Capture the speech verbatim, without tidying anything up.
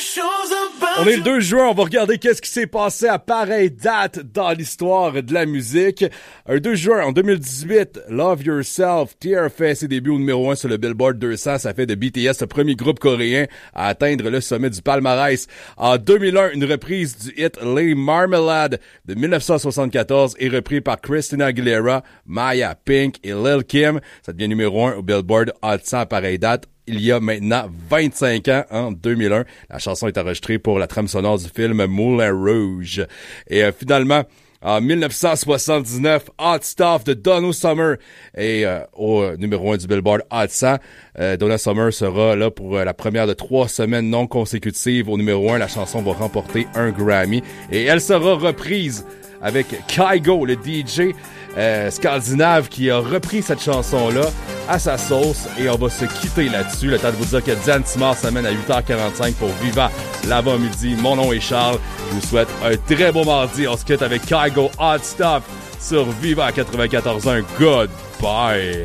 On est le deux juin, on va regarder qu'est-ce qui s'est passé à pareille date dans l'histoire de la musique. Un deux juin en deux mille dix-huit, Love Yourself, Tear fait ses débuts au numéro un sur le Billboard deux cents. Ça fait de B T S le premier groupe coréen à atteindre le sommet du palmarès. En deux mille un, une reprise du hit Les Marmalade de dix-neuf cent soixante-quatorze est repris par Christina Aguilera, Maya, Pink et Lil Kim. Ça devient numéro un au Billboard Hot cent à pareille date. Il y a maintenant vingt-cinq ans, en deux mille un. La chanson est enregistrée pour la trame sonore du film Moulin Rouge. Et euh, finalement, en dix-neuf cent soixante-dix-neuf, Hot Stuff de Donna Summer est euh, au euh, numéro un du Billboard Hot cent. Euh, Donna Summer sera là pour euh, la première de trois semaines non consécutives au numéro un. La chanson va remporter un Grammy et elle sera reprise avec Kygo, le D J euh, scandinave, qui a repris cette chanson-là à sa sauce, et on va se quitter là-dessus. Le temps de vous dire que Diane Timard s'amène à huit heures quarante-cinq pour Viva l'avant midi. Mon nom est Charles. Je vous souhaite un très beau mardi. On se quitte avec Kygo, Hot Stuff sur Viva quatre-vingt-quatorze un. Goodbye.